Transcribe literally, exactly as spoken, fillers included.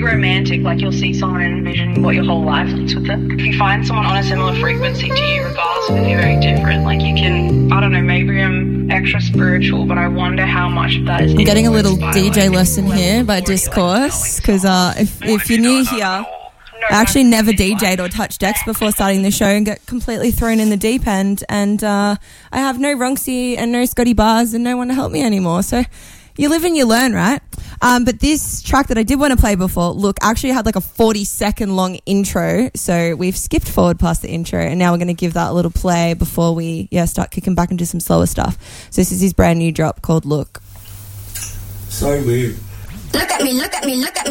romantic. Like, you'll see someone and envision what your whole life looks with them. If you find someone on a similar frequency to you, regardless of if you're very different, like, you can, I don't know, maybe I'm extra spiritual, but I wonder how much of that is... I'm getting a little D J lesson here by Discourse, because uh, if, if you're new here, I actually never D J'd or touched decks before starting the show and get completely thrown in the deep end, and uh, I have no Ronxy and no Scotty Bars and no one to help me anymore, so you live and you learn, right? Um, but this track that I did want to play before, look, actually had like a forty second long intro, so we've skipped forward past the intro, and now we're going to give that a little play before we yeah start kicking back into some slower stuff. So this is his brand new drop called Look. So weird. Look at me, look at me, look at me.